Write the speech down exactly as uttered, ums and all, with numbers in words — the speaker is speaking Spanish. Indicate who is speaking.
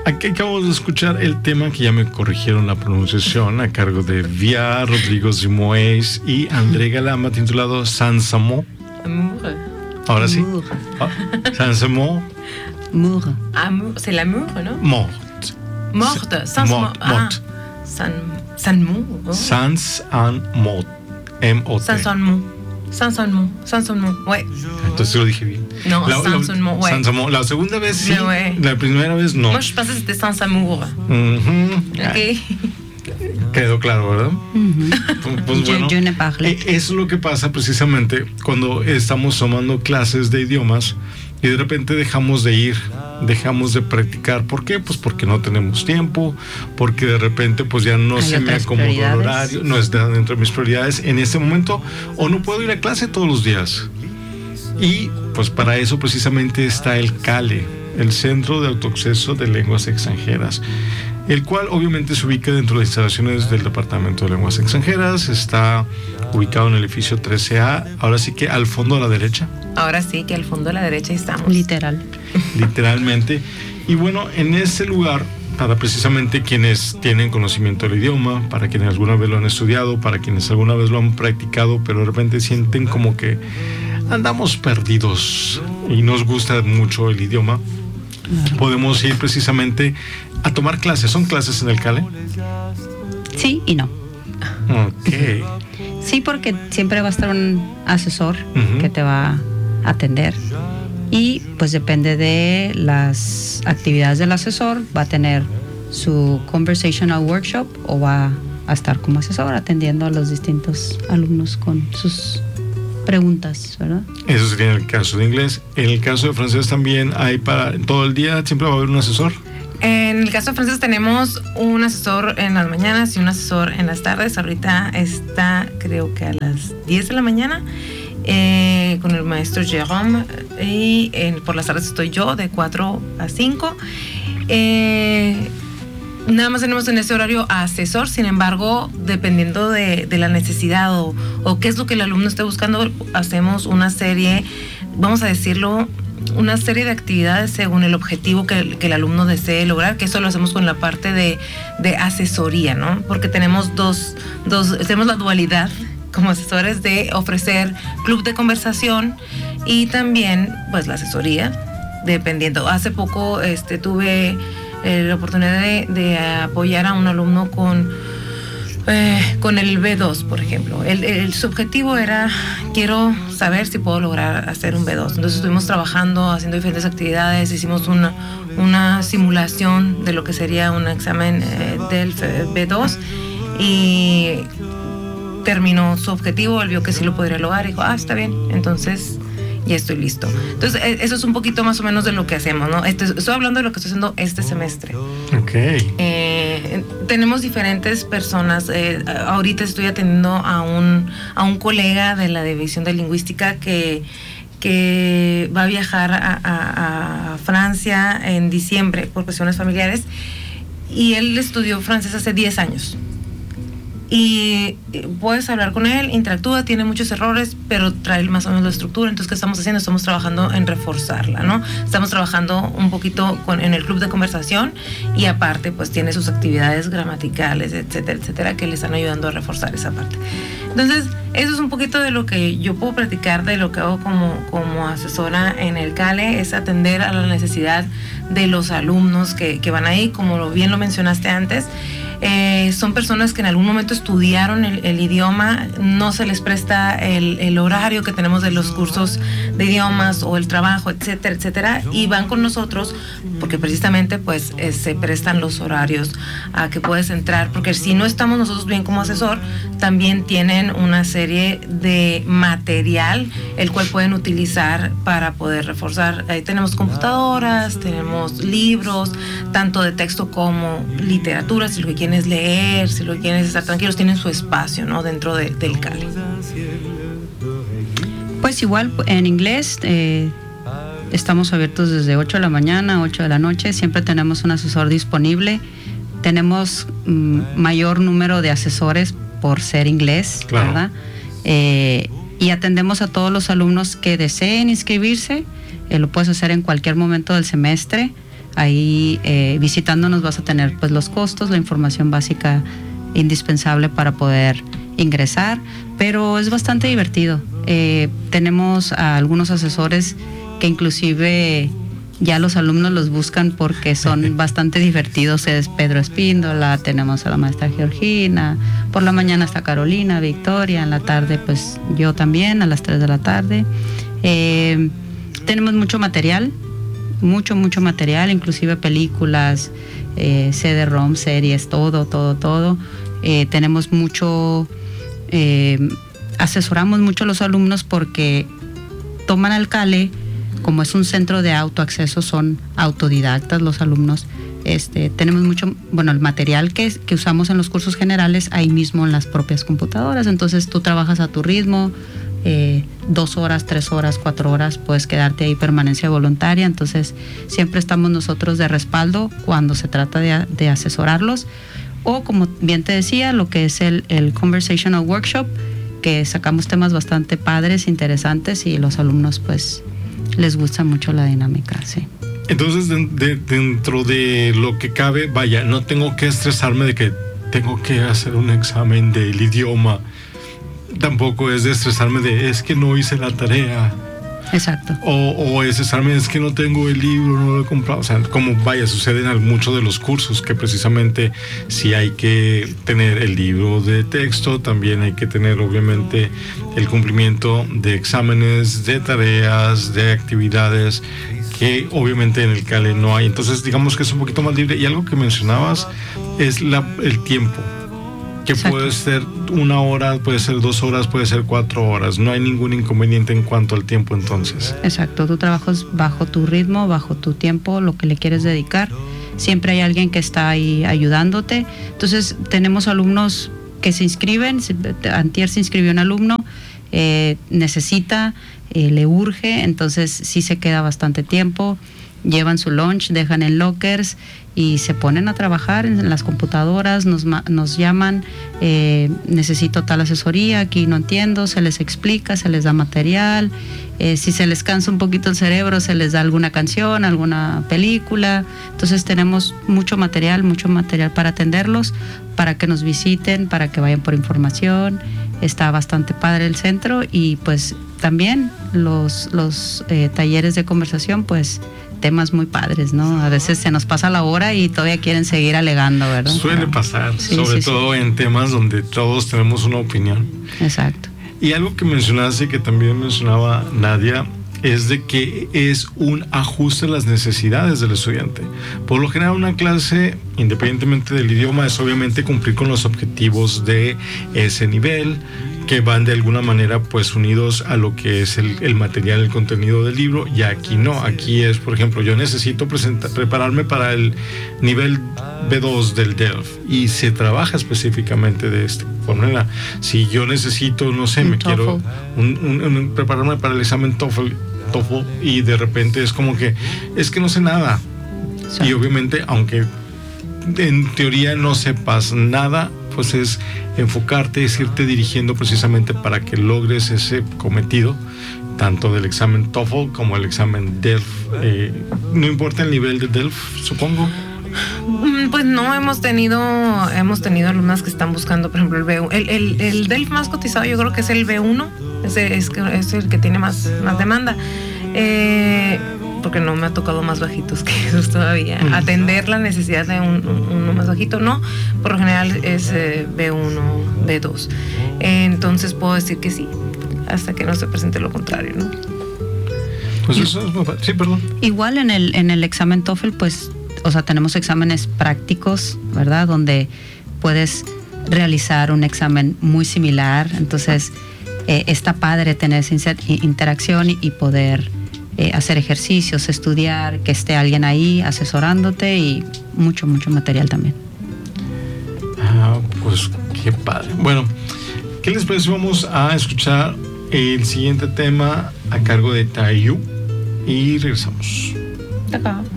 Speaker 1: Aquí acabamos de escuchar el tema que ya me corrigieron la pronunciación a cargo de Via, Rodrigo Simoes y André Galama, titulado Saint-Samo.
Speaker 2: Amour.
Speaker 1: Ahora sí.
Speaker 2: Amour.
Speaker 1: Oh, Saint-Samo.
Speaker 2: Amour. Amour. C'est l'amour, ¿no?
Speaker 1: Morte.
Speaker 2: Morte. Saint-Samo. Ah. Saint-Samo.
Speaker 1: Saint-Samo. M-O-T.
Speaker 2: Saint-Samo. Saint-Samo. Saint-Samo. Ouais.
Speaker 1: Entonces lo dije bien.
Speaker 2: Non, Saint-Samo, ouais.
Speaker 1: Saint-Samo. La segunda vez sí,
Speaker 2: ouais.
Speaker 1: La primera vez no.
Speaker 2: Moi, je pensais que c'était Saint-Samour.
Speaker 1: Uh-huh.
Speaker 2: Ok.
Speaker 1: Quedó claro, ¿verdad?
Speaker 3: Uh-huh.
Speaker 1: Pues bueno,
Speaker 3: yo, yo no parle.
Speaker 1: Eso es lo que pasa precisamente cuando estamos tomando clases de idiomas y de repente dejamos de ir, dejamos de practicar. ¿Por qué? Pues porque no tenemos tiempo, porque de repente pues ya no
Speaker 3: Hay
Speaker 1: se me acomodó el horario, no está dentro de mis prioridades en este momento, o no puedo ir a clase todos los días. Y pues para eso precisamente está el CALE, el Centro de Autoacceso de Lenguas Extranjeras, el cual obviamente se ubica dentro de las instalaciones del Departamento de Lenguas Extranjeras. Está ubicado en el edificio trece A, ahora sí que al fondo a la derecha.
Speaker 2: Ahora sí que al fondo a la derecha estamos.
Speaker 3: Literal.
Speaker 1: Literalmente. Y bueno, en ese lugar, para precisamente quienes tienen conocimiento del idioma, para quienes alguna vez lo han estudiado, para quienes alguna vez lo han practicado, pero de repente sienten como que andamos perdidos y nos gusta mucho el idioma, claro, podemos ir precisamente a tomar clases. ¿Son clases en el CALE?
Speaker 3: Sí y no.
Speaker 1: Ok.
Speaker 3: Sí, porque siempre va a estar un asesor uh-huh. que te va a atender. Y pues depende de las actividades del asesor, va a tener su conversational workshop o va a estar como asesor atendiendo a los distintos alumnos con sus preguntas, ¿verdad?
Speaker 1: Eso sería en el caso de inglés. En el caso de francés también hay para todo el día, siempre va a haber un asesor.
Speaker 2: En el caso de francés tenemos un asesor en las mañanas y un asesor en las tardes. Ahorita está, creo que a las diez de la mañana, eh, con el maestro Jérôme, y eh, por las tardes estoy yo de cuatro a cinco. Eh, Nada más tenemos en ese horario a asesor, sin embargo, dependiendo de, de la necesidad o, o qué es lo que el alumno esté buscando, hacemos una serie, vamos a decirlo, una serie de actividades según el objetivo que, que el alumno desee lograr, que eso lo hacemos con la parte de, de asesoría, ¿no? Porque tenemos dos, dos, tenemos la dualidad como asesores de ofrecer club de conversación y también, pues, la asesoría, dependiendo. Hace poco este, tuve Eh, la oportunidad de, de apoyar a un alumno con, eh, con el B dos, por ejemplo. El, el, su objetivo era, quiero saber si puedo lograr hacer un B dos. Entonces estuvimos trabajando, haciendo diferentes actividades, hicimos una, una simulación de lo que sería un examen eh, del B dos y terminó su objetivo, él vio que sí lo podría lograr y dijo, ah, está bien, entonces ya estoy listo. Entonces, eso es un poquito más o menos de lo que hacemos, ¿no? Este, estoy hablando de lo que estoy haciendo este semestre.
Speaker 1: Ok.
Speaker 2: Eh, tenemos diferentes personas. Eh, ahorita estoy atendiendo a un, a un colega de la División de Lingüística que, que va a viajar a, a, a Francia en diciembre por cuestiones familiares. Y él estudió francés hace diez años. Y puedes hablar con él, interactúa, tiene muchos errores, pero trae más o menos la estructura. Entonces, ¿qué estamos haciendo? Estamos trabajando en reforzarla, ¿no? Estamos trabajando un poquito con, en el club de conversación y aparte, pues tiene sus actividades gramaticales, etcétera, etcétera, que le están ayudando a reforzar esa parte. Entonces, eso es un poquito de lo que yo puedo practicar, de lo que hago como, como asesora en el CALE, es atender a la necesidad de los alumnos que, que van ahí, como bien lo mencionaste antes. Eh, son personas que en algún momento estudiaron el, el idioma, no se les presta el, el horario que tenemos de los cursos de idiomas o el trabajo, etcétera, etcétera, y van con nosotros porque precisamente pues eh, se prestan los horarios a que puedes entrar, porque si no estamos nosotros bien como asesor, también tienen una serie de material el cual pueden utilizar para poder reforzar. Ahí tenemos computadoras, tenemos libros, tanto de texto como literatura, si lo que quieren es leer, si lo que quieren es estar tranquilos, tienen su espacio, ¿no? Dentro de, del CALE.
Speaker 3: Pues igual en inglés eh, estamos abiertos desde ocho de la mañana a ocho de la noche, siempre tenemos un asesor disponible, tenemos mm, mayor número de asesores por ser inglés, claro, ¿verdad? Eh, y atendemos a todos los alumnos que deseen inscribirse, eh, lo puedes hacer en cualquier momento del semestre. Ahí eh, visitándonos vas a tener pues los costos, la información básica indispensable para poder ingresar, pero es bastante divertido. Eh, tenemos a algunos asesores que inclusive ya los alumnos los buscan porque son bastante divertidos. Es Pedro Espíndola, tenemos a la maestra Georgina, por la mañana está Carolina, Victoria, en la tarde pues yo también a las tres de la tarde. Eh, tenemos mucho material, mucho, mucho material, inclusive películas, eh, C D ROM, series, todo, todo, todo. Eh, tenemos mucho, eh, asesoramos mucho a los alumnos porque toman al CALE, como es un centro de autoacceso, son autodidactas los alumnos. Este, tenemos mucho, bueno, el material que, que usamos en los cursos generales ahí mismo en las propias computadoras, entonces tú trabajas a tu ritmo, eh, dos horas, tres horas, cuatro horas, puedes quedarte ahí permanencia voluntaria, entonces siempre estamos nosotros de respaldo cuando se trata de, de asesorarlos, o como bien te decía, lo que es el, el Conversational Workshop, que sacamos temas bastante padres, interesantes, y los alumnos pues les gusta mucho la dinámica, sí.
Speaker 1: Entonces, de, de, dentro de lo que cabe, vaya, no tengo que estresarme de que tengo que hacer un examen del idioma. Tampoco es de estresarme de, es que no hice la tarea.
Speaker 3: Exacto.
Speaker 1: O, o es estresarme, es que no tengo el libro, no lo he comprado. O sea, como vaya, sucede en muchos de los cursos que precisamente sí hay que tener el libro de texto, también hay que tener obviamente el cumplimiento de exámenes, de tareas, de actividades, que obviamente en el CALE no hay. Entonces digamos que es un poquito más libre. Y algo que mencionabas es la, el tiempo, que Exacto. puede ser una hora, puede ser dos horas, puede ser cuatro horas. No hay ningún inconveniente en cuanto al tiempo entonces.
Speaker 3: Exacto, tú trabajas bajo tu ritmo, bajo tu tiempo, lo que le quieres dedicar. Siempre hay alguien que está ahí ayudándote. Entonces tenemos alumnos que se inscriben. Antier se inscribió un alumno, eh, necesita, eh, le urge, entonces sí se queda bastante tiempo. Llevan su lunch, dejan en lockers y se ponen a trabajar en las computadoras, nos, nos llaman, eh, necesito tal asesoría, aquí no entiendo, se les explica, se les da material, eh, si se les cansa un poquito el cerebro, se les da alguna canción, alguna película. Entonces tenemos mucho material, mucho material para atenderlos, para que nos visiten, para que vayan por información. Está bastante padre el centro, y pues también los, los eh, talleres de conversación, pues temas muy padres, ¿no? A veces se nos pasa la hora y todavía quieren seguir alegando, ¿verdad?
Speaker 1: Suele
Speaker 3: Pero,
Speaker 1: pasar,
Speaker 3: sí,
Speaker 1: sobre
Speaker 3: sí,
Speaker 1: todo sí. en temas donde todos tenemos una opinión.
Speaker 3: Exacto.
Speaker 1: Y algo que mencionaste, que también mencionaba Nadia, es de que es un ajuste a las necesidades del estudiante. Por lo general, una clase, independientemente del idioma, es obviamente cumplir con los objetivos de ese nivel, que van de alguna manera pues unidos a lo que es el, el material, el contenido del libro. Y aquí no, aquí es, por ejemplo, yo necesito presentar, prepararme para el nivel B dos del D E L F, y se trabaja específicamente de esta manera. Si yo necesito, no sé,
Speaker 3: un
Speaker 1: me
Speaker 3: TOEFL.
Speaker 1: quiero un, un, un, prepararme para el examen TOEFL, TOEFL, y de repente es como que, es que no sé nada. Sí. Y obviamente, aunque en teoría no sepas nada, pues es enfocarte, es irte dirigiendo precisamente para que logres ese cometido, tanto del examen TOEFL como el examen D E L F. Eh, no importa el nivel de D E L F, supongo.
Speaker 2: Pues no, hemos tenido hemos tenido alumnas que están buscando, por ejemplo, el B uno. El, el, el D E L F más cotizado yo creo que es el B uno, ese es, es el que tiene más, más demanda. Eh, porque no me ha tocado más bajitos que esos todavía. Mm. Atender la necesidad de un, un, uno más bajito, no. Por lo general es eh, B uno, B dos. Eh, entonces puedo decir que sí, hasta que no se presente lo contrario, ¿no?
Speaker 1: Pues eso es muy fácil. Sí, perdón.
Speaker 3: Igual en el, en el examen TOEFL, pues, o sea, tenemos exámenes prácticos, ¿verdad? Donde puedes realizar un examen muy similar. Entonces, eh, está padre tener esa interacción y, y poder Eh, hacer ejercicios, estudiar, que esté alguien ahí asesorándote, y mucho, mucho material también.
Speaker 1: Ah, pues qué padre. Bueno, ¿qué les parece? Vamos a escuchar el siguiente tema a cargo de Tayu y regresamos.
Speaker 2: Acá.